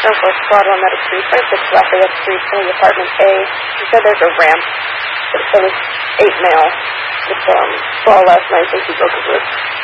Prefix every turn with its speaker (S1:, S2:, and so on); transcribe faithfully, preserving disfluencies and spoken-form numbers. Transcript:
S1: Northwest Guadalupe Street, twenty-six Lafayette Street, in apartment A. He said there's a ramp. It was eight male. It's, um, fall last night, I think he broke his ribs.